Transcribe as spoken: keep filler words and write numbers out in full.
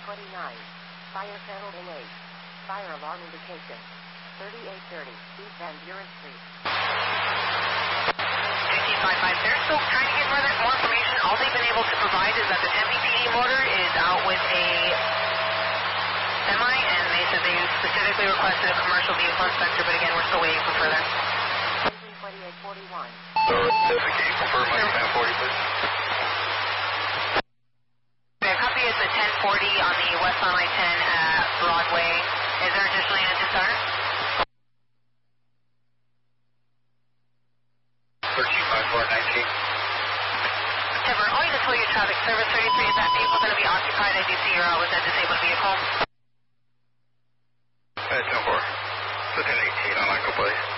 twenty-nine. Fire panel in eight. Fire alarm indication. thirty-eight thirty. East Van Buren Street. fifteen five five, they're still trying to get further more information. All they've been able to provide is that the Tempe P D motor is out with a semi, and they said they specifically requested a commercial vehicle inspector, but again, we're still waiting for further. twenty-eight forty-one. So, Pacific, can you confirm my ten forty, please? Okay, copy is the ten forty on the westbound I ten at Broadway. Is there additional units to start? thirteen five four nineteen. Timber, all units will your traffic service thirty-three. Is that vehicle going to be occupied? I do see you're out with a disabled vehicle. Uh, ten four. So ten eighteen on Echo, please.